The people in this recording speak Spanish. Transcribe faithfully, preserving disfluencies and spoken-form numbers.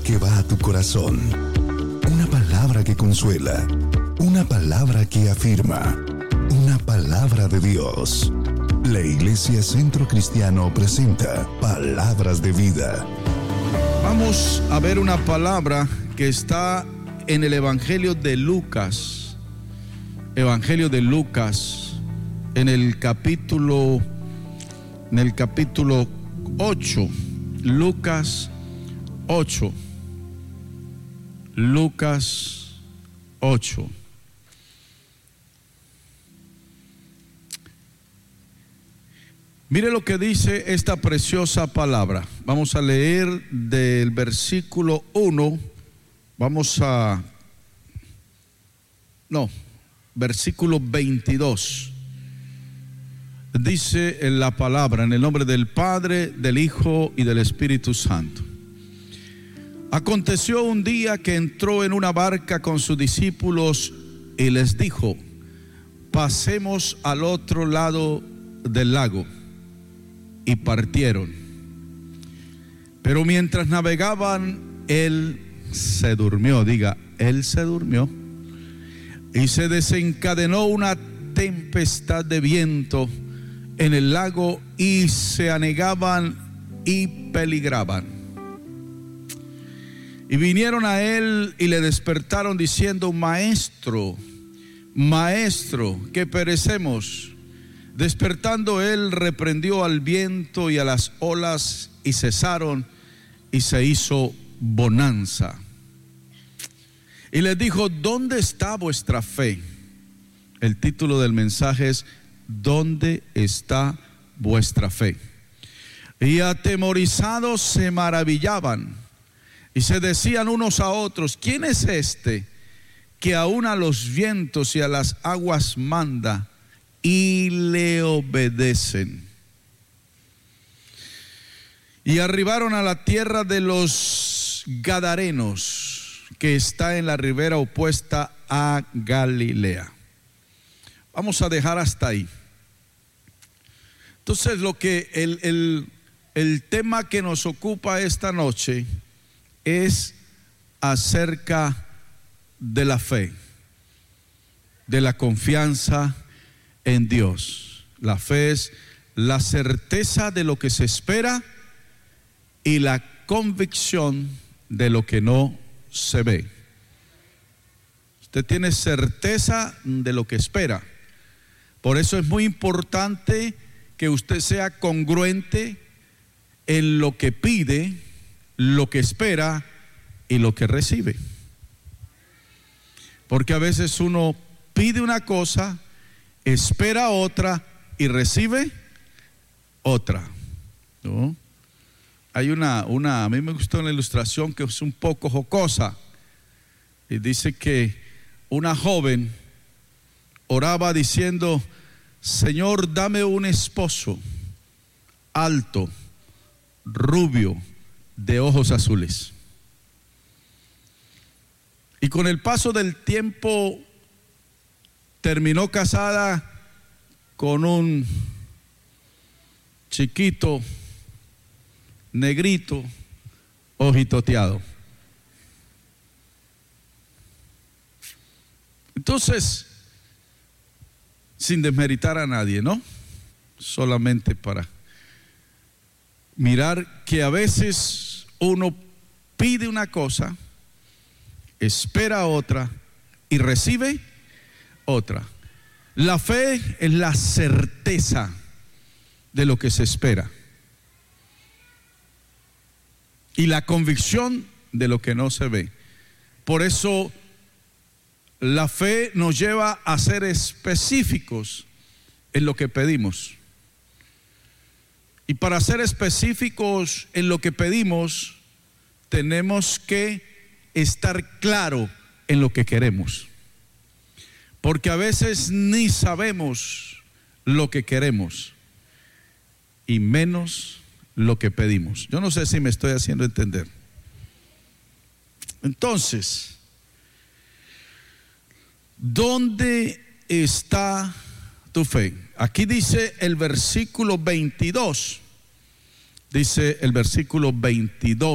que va a tu corazón, una palabra que consuela, una palabra que afirma, una palabra de Dios. La Iglesia Centro Cristiano presenta Palabras de Vida. Vamos a ver una palabra que está en el Evangelio de Lucas. Evangelio de Lucas, en el capítulo, en el capítulo ocho. Lucas ocho. Lucas ocho. Mire lo que dice esta preciosa palabra. Vamos a leer del versículo uno. Vamos a... No, versículo veintidós. Dice en la palabra, en el nombre del Padre, del Hijo y del Espíritu Santo. Aconteció un día que entró en una barca con sus discípulos y les dijo: pasemos al otro lado del lago. Y partieron. Pero mientras navegaban, él se durmió. Diga, él se durmió. Y se desencadenó una tempestad de viento en el lago, y se anegaban y peligraban. Y vinieron a él y le despertaron diciendo: Maestro, Maestro, que perecemos. Despertando él, reprendió al viento y a las olas, y cesaron, y se hizo bonanza. Y les dijo: ¿dónde está vuestra fe? El título del mensaje es: ¿dónde está vuestra fe? Y atemorizados se maravillaban, y se decían unos a otros: ¿quién es este que aún a los vientos y a las aguas manda, y le obedecen? Y arribaron a la tierra de los Gadarenos, que está en la ribera opuesta a Galilea. Vamos a dejar hasta ahí. Entonces, lo que el, el, el tema que nos ocupa esta noche es acerca de la fe, de la confianza en Dios. La fe es la certeza de lo que se espera y la convicción de lo que no se ve. Usted tiene certeza de lo que espera. Por eso es muy importante que usted sea congruente en lo que pide, lo que espera y lo que recibe. Porque a veces uno pide una cosa, espera otra y recibe otra, ¿no? Hay una, una, a mí me gustó una ilustración que es un poco jocosa, y dice que una joven oraba diciendo: Señor, dame un esposo alto, rubio, de ojos azules. Y con el paso del tiempo terminó casada con un chiquito, negrito, ojitoteado. Entonces, sin desmeritar a nadie, ¿no? Solamente para mirar que a veces uno pide una cosa, espera otra y recibe otra. La fe es la certeza de lo que se espera y la convicción de lo que no se ve. Por eso la fe nos lleva a ser específicos en lo que pedimos. Y para ser específicos en lo que pedimos, tenemos que estar claro en lo que queremos. Porque a veces ni sabemos lo que queremos, y menos lo que pedimos. Yo no sé si me estoy haciendo entender. Entonces, ¿dónde está tu fe? Aquí dice el versículo veintidós. Dice el versículo veintidós.